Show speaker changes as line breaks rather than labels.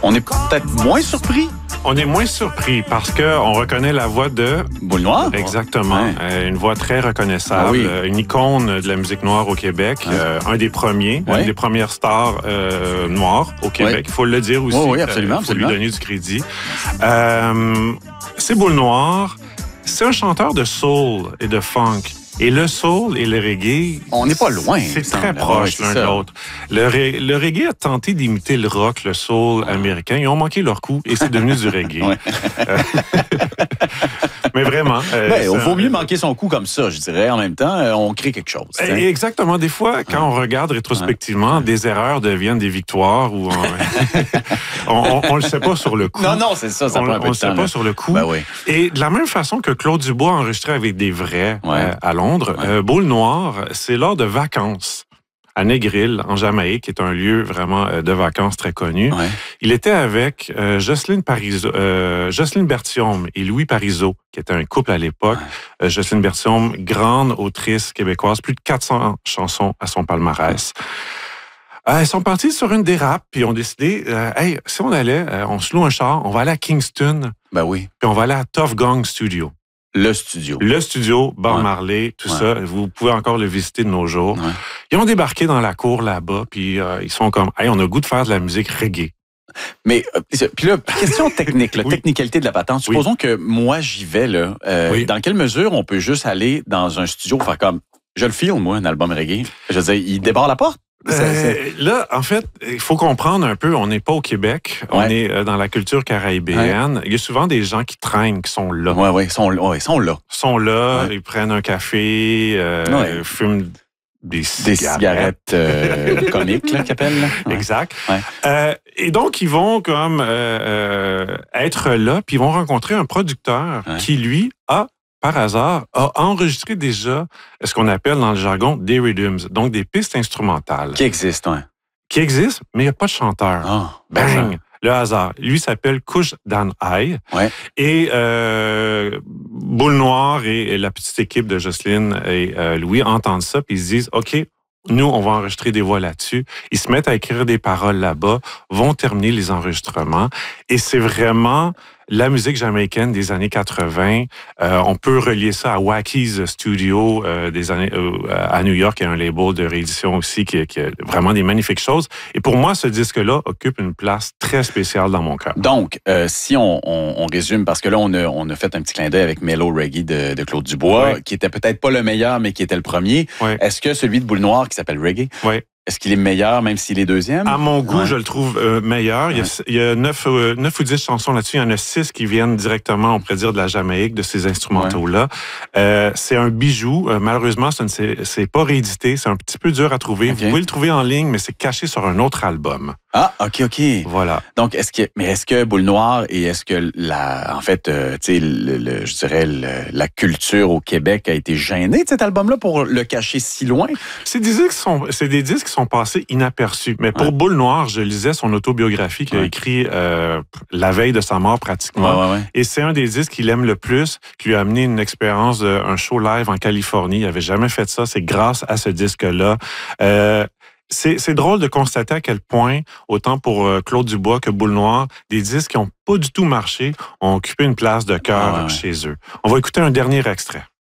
On est peut-être moins surpris.
On est moins surpris parce qu'on reconnaît la voix de...
Boule Noire.
Exactement.
Ouais.
Une voix très reconnaissable.
Ah oui.
Une icône de la musique noire au Québec. Un des premiers.
Ouais.
Une des premières stars noires au Québec.
Ouais.
Il faut le dire aussi.
Oui, absolument.
Il faut lui donner du crédit. C'est Boule Noire. C'est un chanteur de soul et de funk. Et le soul et le reggae...
On n'est pas loin.
C'est très proche l'un de l'autre. Le reggae a tenté d'imiter le rock, le soul américain. Ils ont manqué leur coup et c'est devenu du reggae.
Ouais.
Mais vraiment...
Il vaut mieux manquer son coup comme ça, je dirais. En même temps, on crée quelque chose.
Exactement. Des fois, quand on regarde rétrospectivement, des erreurs deviennent des victoires ou on le sait pas sur le coup.
Non, c'est ça. Ça prend un peu de temps.
On le sait pas sur le coup.
Ben oui.
Et de la même façon que Claude Dubois a enregistré avec des vrais à Londres, Boule Noire, c'est lors de vacances à Negril, en Jamaïque, qui est un lieu vraiment de vacances très connu.
Ouais.
Il était avec Jocelyne Berthiaume et Louis Parizeau, qui était un couple à l'époque. Jocelyne Berthiaume, grande autrice québécoise, plus de 400 chansons à son palmarès. Ils sont partis sur une dérape, puis ont décidé, si on allait, on se loue un char, on va aller à Kingston,
Ben oui.
puis on va aller à Tough Gong Studio.
Le studio.
Le studio, Bob Marley, tout ça, vous pouvez encore le visiter de nos jours.
Ouais.
Ils ont débarqué dans la cour là-bas, puis ils sont comme, on a le goût de faire de la musique reggae.
Mais, puis là, question technique, la technicalité de la patente. Supposons que moi, j'y vais, là. Dans quelle mesure on peut juste aller dans un studio faire comme, je le filme, moi, un album reggae? Je veux dire, il débarre la porte?
Là, en fait, il faut comprendre un peu, on n'est pas au Québec, on est dans la culture caraïbéenne. Il y a souvent des gens qui traînent, qui sont là.
Oui, ils sont là.
Ils sont là, ils prennent un café, fument des cigarettes
comiques, là, qu'ils appellent. Là. Ouais.
Exact.
Ouais.
Et donc, ils vont comme être là, puis ils vont rencontrer un producteur qui, lui, par hasard, a enregistré déjà ce qu'on appelle dans le jargon des rhythms, donc des pistes instrumentales.
Qui existent, oui.
Qui existent, mais il n'y a pas de chanteur.
Oh,
Bang! Le hasard. Lui s'appelle Kush Dan Ai.
Ouais.
Et Boule Noire et la petite équipe de Jocelyne et Louis entendent ça, puis ils se disent, OK, nous, on va enregistrer des voix là-dessus. Ils se mettent à écrire des paroles là-bas, vont terminer les enregistrements. Et c'est vraiment la musique jamaïcaine des années 80. On peut relier ça à Wacky's Studio des années à New York, qui est un label de réédition aussi, qui a vraiment des magnifiques choses. Et pour moi, ce disque-là occupe une place très spéciale dans mon cœur.
Donc, si on résume, parce que là, on a fait un petit clin d'œil avec Mellow Reggae de Claude Dubois, qui était peut-être pas le meilleur, mais qui était le premier. Ouais. Est-ce que celui de Boule Noire, qui s'appelle Reggae, est-ce qu'il est meilleur, même s'il est deuxième?
À mon goût, je le trouve meilleur. Il y a 9 ou 10 chansons là-dessus. Il y en a 6 qui viennent directement, on pourrait dire, de la Jamaïque, de ces instrumentaux-là. C'est un bijou. Malheureusement, c'est pas réédité. C'est un petit peu dur à trouver. Vous pouvez le trouver en ligne, mais c'est caché sur un autre album.
Ah, OK.
Voilà.
Donc, est-ce que Boule Noire et est-ce que je dirais la culture au Québec a été gênée de cet album-là pour le cacher si loin?
C'est des disques qui sont passés inaperçus. Mais pour Boule Noire, je lisais son autobiographie qu'il a écrit la veille de sa mort pratiquement. Et c'est un des disques qu'il aime le plus, qui lui a amené une expérience d'un show live en Californie. Il n'avait jamais fait ça. C'est grâce à ce disque-là. C'est drôle de constater à quel point, autant pour Claude Dubois que Boule Noire, des disques qui n'ont pas du tout marché ont occupé une place de cœur chez eux. On va écouter un dernier extrait.